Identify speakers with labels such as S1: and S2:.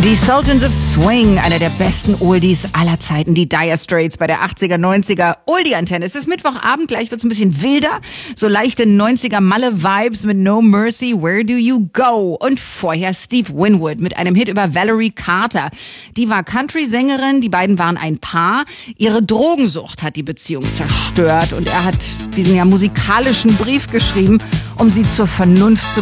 S1: Die Sultans of Swing, einer der besten Oldies aller Zeiten, die Dire Straits bei der 80er, 90er Oldie-Antenne. Es ist Mittwochabend, gleich wird's ein bisschen wilder, so leichte 90er Malle-Vibes mit No Mercy, Where Do You Go? Und vorher Steve Winwood mit einem Hit über Valerie Carter. Die war Country-Sängerin, die beiden waren ein Paar. Ihre Drogensucht hat die Beziehung zerstört und er hat diesen ja musikalischen Brief geschrieben, um sie zur Vernunft zu